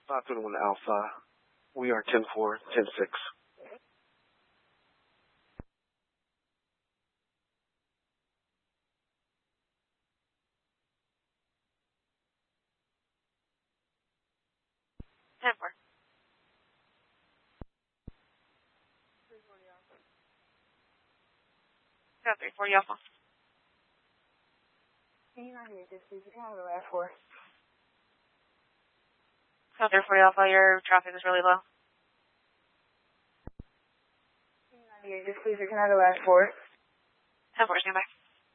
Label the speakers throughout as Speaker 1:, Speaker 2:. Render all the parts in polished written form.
Speaker 1: 521 Alpha. We are 10-4, 10-6.
Speaker 2: Got 340 Alpha.
Speaker 3: Can you not hear this, please? You can have the last 4.
Speaker 2: Got 340 Alpha, your traffic is really low.
Speaker 3: Can you not hear this, please? You can have the last 4.
Speaker 2: 10-4, stand by.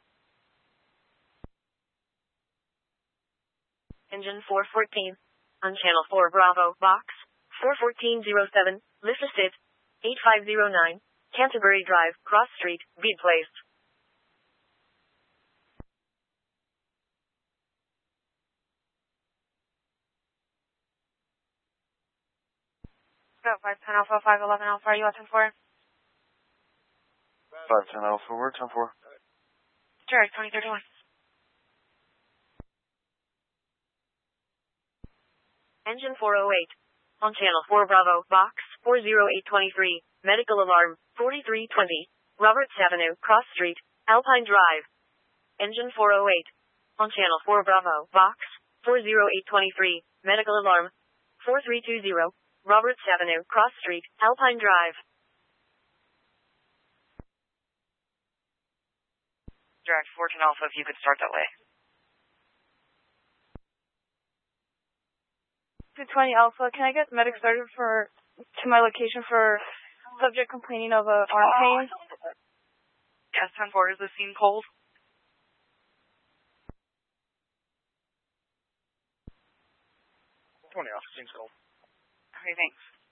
Speaker 4: Engine 414. On channel 4 Bravo, box 41407, lift assist 8509, Canterbury Drive, Cross Street, Bede Place.
Speaker 2: Got 510 Alpha, 511 Alpha, are you at 10-4?
Speaker 1: 510 Alpha, we're 10-4.
Speaker 2: Direct 2031.
Speaker 4: Engine 408. On channel 4 Bravo, box 40823, medical alarm 4320, Roberts Avenue, Cross Street, Alpine Drive. Engine 408. On channel 4 Bravo, box 40823, medical alarm 4320, Roberts Avenue, Cross Street, Alpine Drive.
Speaker 2: Direct 14 Alpha, if you could start that way.
Speaker 3: 220 Alpha, can I get medic started to my location for subject complaining of arm pain?
Speaker 2: Yes, 10-4, is the scene cold?
Speaker 1: 20 Alpha, scene's cold.
Speaker 2: Okay, thanks.